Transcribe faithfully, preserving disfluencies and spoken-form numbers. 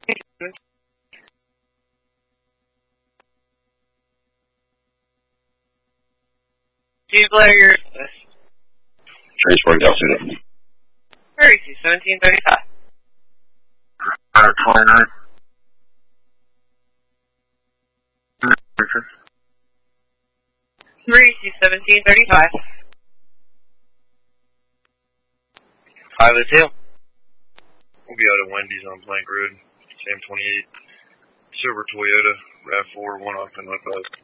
Chief Layer, Transport Delta. Thirty-two seventeen thirty-five. Uh, twenty-nine. Thirty-two seventeen thirty-five. Five oh two. We'll be out at Wendy's on Plank Road, Sam twenty-eight. Silver Toyota, RAV four, one off and left us.